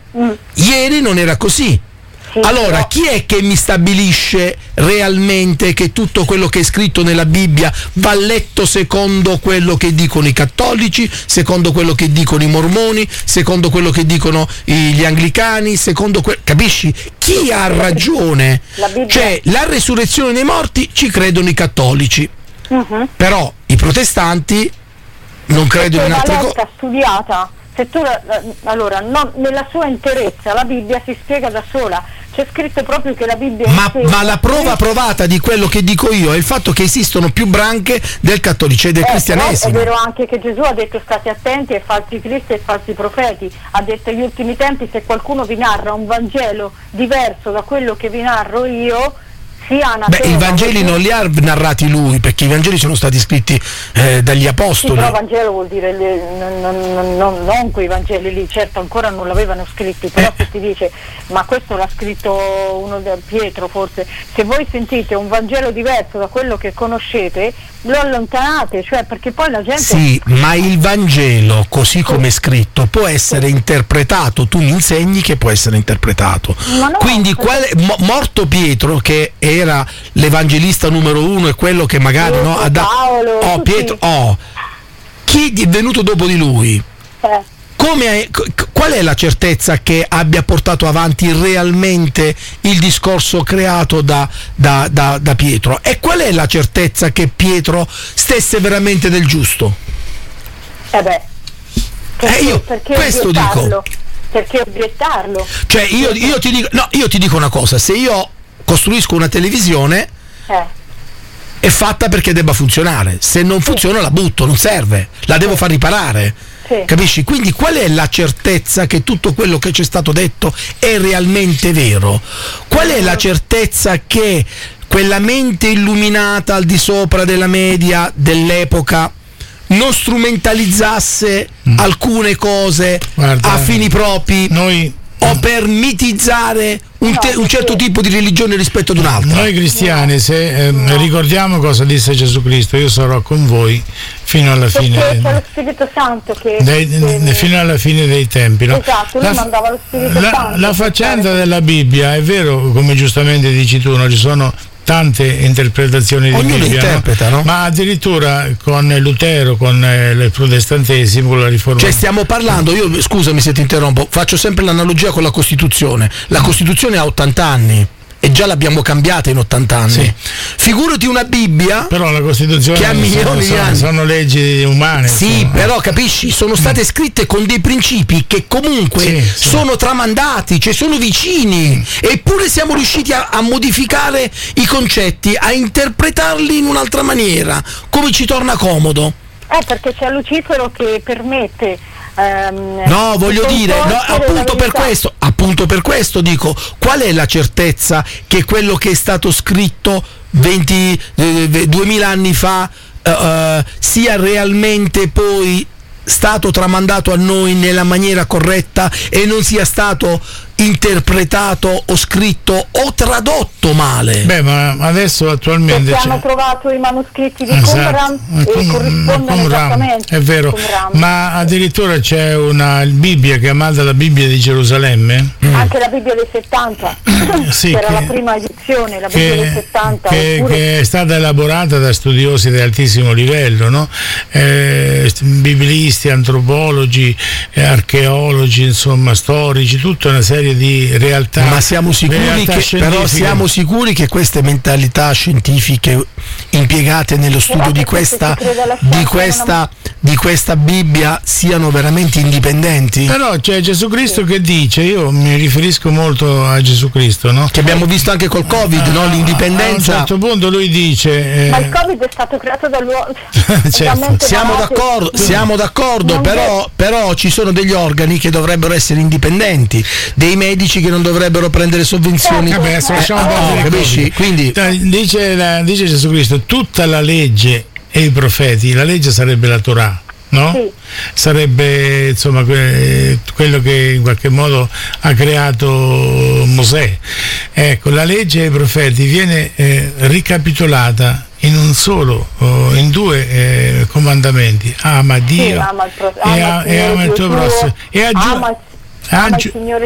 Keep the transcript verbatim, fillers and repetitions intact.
Mm. Ieri non era così. Sì, allora, però... chi è che mi stabilisce realmente che tutto quello che è scritto nella Bibbia va letto secondo quello che dicono i cattolici, secondo quello che dicono i mormoni, secondo quello che dicono gli anglicani, secondo que- capisci? Chi ha ragione? La Bibbia... Cioè, la resurrezione dei morti ci credono i cattolici, uh-huh. però i protestanti non credono in altre cose. Letta, studiata, se tu la, la, allora non, nella sua interezza la Bibbia si spiega da sola, c'è scritto proprio che la Bibbia ma, è ma la prova provata di quello che dico io è il fatto che esistono più branche del cattolicesimo e del eh, cristianesimo. È vero anche che Gesù ha detto state attenti ai falsi cristi e ai falsi profeti, ha detto agli ultimi tempi se qualcuno vi narra un Vangelo diverso da quello che vi narro io, Beh, i Vangeli non li ha narrati lui, perché i Vangeli sono stati scritti eh, dagli apostoli. Sì, però Vangelo vuol dire le, non, non, non, non quei Vangeli lì, certo ancora non l'avevano scritti, però se ti dice ma questo l'ha scritto uno da Pietro forse, se voi sentite un Vangelo diverso da quello che conoscete lo allontanate, cioè perché poi la gente... Sì, ma il Vangelo così come è scritto può essere interpretato, tu mi insegni che può essere interpretato. Ma no, quindi quale, mo, morto Pietro, che era l'evangelista numero uno e quello che magari Pietro, no, ha dato Paolo, oh, Pietro, oh, chi è venuto dopo di lui? Eh. Come è, qual è la certezza che abbia portato avanti realmente il discorso creato da, da, da, da Pietro? E qual è la certezza che Pietro stesse veramente nel giusto? Eh beh, perché, eh io perché questo dico. Perché obiettarlo? Cioè io, io ti dico, no, io ti dico una cosa, se io costruisco una televisione eh. è fatta perché debba funzionare, se non funziona la butto, non serve, la devo far riparare. Sì. Capisci? Quindi qual è la certezza che tutto quello che c'è stato detto è realmente vero? Qual è la certezza che quella mente illuminata al di sopra della media dell'epoca non strumentalizzasse mm. alcune cose Guarda, a fini propri noi o per mitizzare un, te- un certo tipo di religione rispetto ad un'altra? Noi cristiani, se eh, no. ricordiamo cosa disse Gesù Cristo, io sarò con voi fino alla Perché fine c'è lo Spirito Santo che, dei, che fino alla fine dei tempi, no? Esatto, lui la, mandava lo Spirito la, Santo la faccenda della Bibbia è vero, come giustamente dici tu, non ci sono tante interpretazioni di Ognuno Bibbia, interpreta, no? Ma addirittura con Lutero, con eh, il protestantesimo, con la riforma. Cioè stiamo parlando, io scusami se ti interrompo, faccio sempre l'analogia con la Costituzione. La Costituzione ha ottanta anni e già l'abbiamo cambiata in ottanta anni. Sì. Figurati una Bibbia però la Costituzione che ha milioni sono, di anni. Sono leggi umane. Sì, insomma. però capisci, sono state scritte con dei principi che comunque sì, sì. sono tramandati, cioè sono vicini, eppure siamo riusciti a, a modificare i concetti, a interpretarli in un'altra maniera, come ci torna comodo. Eh, perché c'è Lucifero che permette Um, no, voglio dire, no, appunto per questo, appunto per questo dico, qual è la certezza che quello che è stato scritto venti, eh, duemila anni fa uh, uh, sia realmente poi stato tramandato a noi nella maniera corretta e non sia stato interpretato o scritto o tradotto male? Beh, ma adesso attualmente perché hanno trovato i manoscritti di Qumran esatto. e corrispondono esattamente. È vero, Qumran. Ma addirittura c'è una Bibbia chiamata la Bibbia di Gerusalemme. Mm. Anche la Bibbia dei settanta, sì, che era che, la prima edizione, la Bibbia che, dei settanta. Che, oppure... che è stata elaborata da studiosi di altissimo livello, no? Eh, biblisti, antropologi, eh, archeologi, insomma, storici, tutta una serie di realtà. Ma siamo sicuri che, però siamo sicuri che queste mentalità scientifiche impiegate nello studio di questa, di questa di questa Bibbia siano veramente indipendenti? Però c'è Gesù Cristo che dice, io mi riferisco molto a Gesù Cristo, no? Che abbiamo visto anche col Covid, ah, no? L'indipendenza. A un certo punto lui dice. Eh... Ma il Covid è stato creato dall'uomo. certo. Siamo d'accordo, siamo d'accordo, però, però ci sono degli organi che dovrebbero essere indipendenti, dei medici che non dovrebbero prendere sovvenzioni. Certo. Vabbè, lasciamo eh, oh, capisci? Quindi dice, la, dice Gesù Cristo, tutta la legge e i profeti, la legge sarebbe la Torah, no? Sì. Sarebbe insomma que- quello che in qualche modo ha creato Mosè. Ecco, la legge e i profeti viene eh, ricapitolata in un solo, oh, in due eh, comandamenti: ama Dio sì, ama il pro- e, ama a- e ama il tuo prossimo e aggiunge ama, ama il Signore